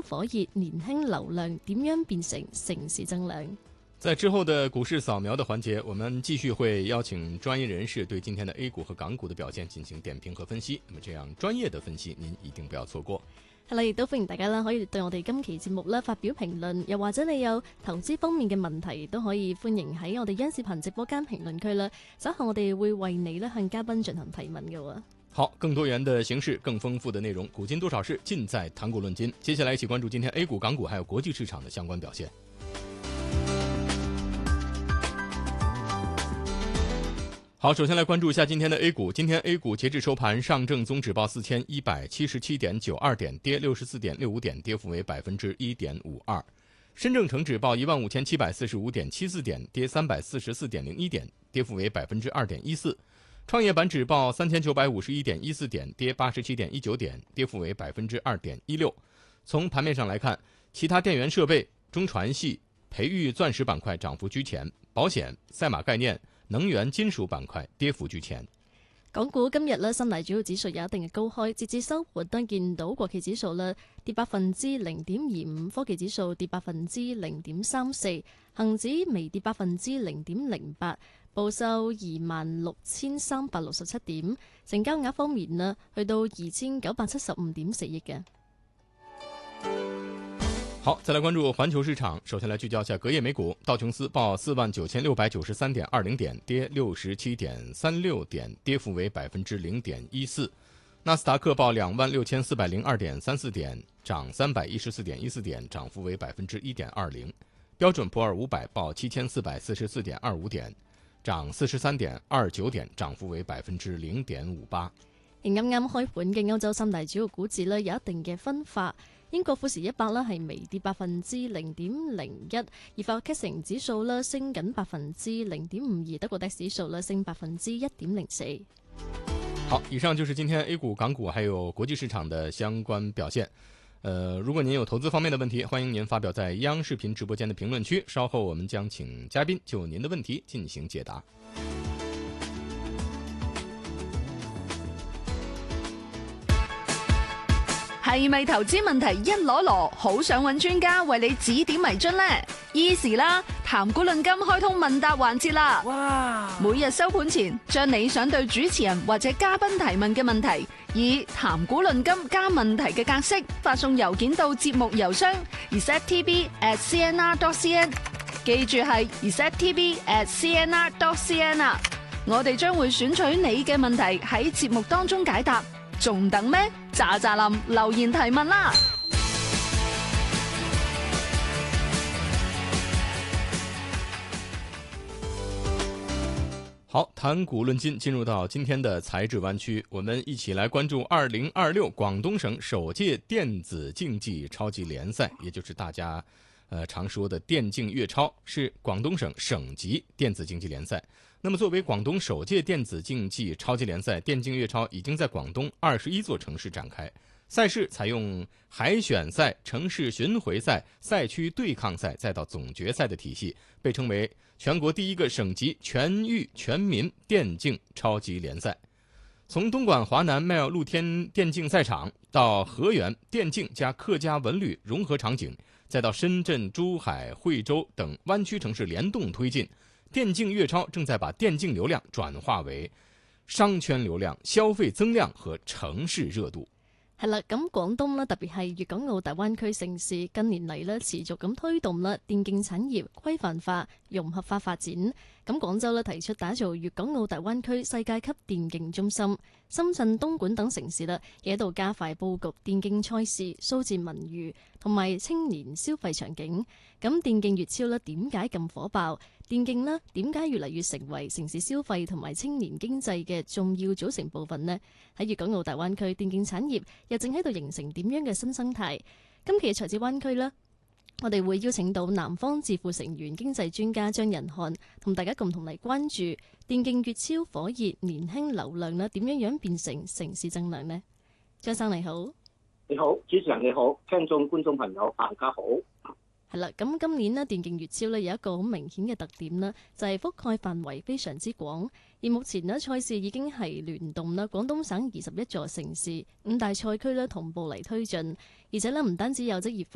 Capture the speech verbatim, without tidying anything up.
火熱、年輕流量，點樣變成城市增量？ 在之後的股市掃描的環節，我們繼續會邀請專業人士對今天的 A 股和港股的表現進行點評和分析。那麼這樣專業的分析，您一定不要錯過。 係啦，亦都歡迎大家啦，可以對我哋今期節目啦發表評論，又或者你有投資方面嘅問題，都可以歡迎喺我哋央視頻直播間評論區啦。稍後我哋會為你咧向嘉賓進行提問嘅喎。 好，更多元的形式，更豐富的內容，古今多少事，盡在談股論金。接下來一起關注今天 A 股、港股還有國際市場的相關表現。好，首先來關注一下今天的 A 股。今天 A 股截至收盤，上證綜指報四千一百七十七點九二點，跌六十四點六五點，跌幅為百分之一點五二。深證成指報一萬五千七百四十五點七四點，跌三百四十四點零一點，跌幅為百分之二點一四。創業板指報三千九百五十一點一四點，跌八十七點一九點，跌幅為百分之二點一六。從盤面上來看，其他電源設備、中傳系、培育鑽石板塊漲幅居前，保險、賽馬概念、能源金屬板塊跌幅居前。 港股今日咧，三大主要指數有一定嘅高開，截至收盤都見到國企指數咧跌百分之零點二五，科技指數跌百分之零點三四，恒指微跌百分之零點零八，報收二萬六千三百六十七點，成交額方面咧去到二千九百七十五點四億嘅。 好，再來關注環球市場。首先來聚焦一下隔夜美股，道瓊斯報四萬九千六百九十三點二零點，跌六十七點三六點，跌幅為百分之零點一四。納斯達克報兩萬六千四百零二點三四點，漲三百一十四點一四點，漲幅為百分之一點二零。標準普爾五百報七千四百四十四點二五點，漲四十三點二九點，漲幅為百分之零點五八。 而啱啱開盤嘅歐洲三大主要股指咧有一定嘅分化。英國富時一百咧係微跌百分之零點零一，而法國 C A C 指數咧升緊百分之零點五二，德國 D A X 指數咧升百分之一點零四。 好，以上就是今天 A 股、港股還有國際市場的相關表現。呃，如果您有投資方面的問題，歡迎您發表在央視頻直播間的評論區，稍後我們將請嘉賓就您的問題進行解答。 係咪投資問題一籮籮，好想揾專家為你指點迷津呢？ Easy 啦，談股論金開通問答環節啦！哇！每日收盤前，將你想對主持人或者嘉賓提問嘅問題，以談股論金加問題嘅格式發送郵件到節目郵箱 r s e t t b at c n r dot c n， 記住係 r s e t t b at c n r dot c n 啊！我哋將會選取你嘅問題喺節目當中解答。仲等咩？喳喳林留言提問啦！ 好，談股論金，進入到今天的財智灣區，我們一起來關注二零二六廣東省首屆電子競技超級聯賽，也就是大家呃常說的電競粵超，是廣東省省級電子競技聯賽。那麼作為廣東首屆電子競技超級聯賽，電競粵超已經在廣東二十一座城市展開。賽事採用海選賽、城市巡迴賽、賽區對抗賽，再到總決賽的體系，被稱為全國第一個省級全域全民電競超級聯賽。從東莞華南邁爾露天電競賽場到河源電競加客家文旅融合場景，再到深圳、珠海、惠州等灣區城市聯動推進，電競粵超正在把電競流量轉化為商圈流量、消費增量和城市熱度。 係啦，咁廣東咧，特別係粵港澳大灣區城市，近年嚟咧持續咁推動啦電競產業規範化、融合化發展。咁廣州咧提出打造粵港澳大灣區世界級電競中心，深圳、東莞等城市啦，亦喺度加快佈局電競賽事、數字文娛同埋青年消費場景。咁電競粵超咧點解咁火爆？電競呢點解越嚟越成為城市消費同埋青年經濟嘅重要組成部分呢？喺粵港澳大灣區電競產業又正喺度形成點樣嘅新生態？今期嘅財智灣區呢，我哋會邀請到南方智庫成員經濟專家張仁漢，同大家共同嚟關注電競粵超火熱、年輕流量呢點樣樣變成城市增量呢？張生你好。 你好，主持人你好，聽眾觀眾朋友大家好。 係啦，咁今年呢電競粵超呢有一個好明顯嘅特點啦，就係覆蓋範圍非常之廣。而目前呢賽事已經係聯動啦廣東省二十一座城市五大賽區呢同步嚟推進，而且呢唔單止有職業